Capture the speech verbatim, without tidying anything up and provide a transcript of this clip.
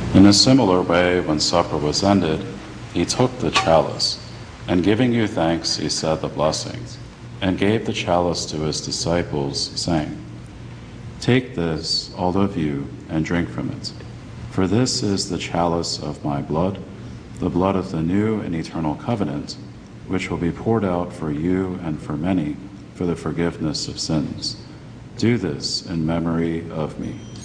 In a similar way, when supper was ended, he took the chalice, and giving you thanks, he said the blessing, and gave the chalice to his disciples, saying, "Take this, all of you, and drink from it. For this is the chalice of my blood, the blood of the new and eternal covenant, which will be poured out for you and for many for the forgiveness of sins. Do this in memory of me."